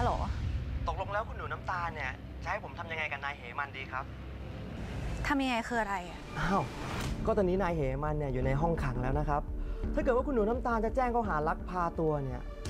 ลโหลตกลงแล้วคุณหนูน้ำตาลเนี่ยจะให้ผมทำยังไงกับนายเหมันดีครับทำยังไงคืออะไรอ่ะอ้าวก็ตอนนี้นายเหมันเนี่ยอยู่ในห้องขังแล้วนะครับถ้าเกิดว่าคุณหนูน้ำตาลจะแจ้งข้อหาลักพาตัวเนี่ย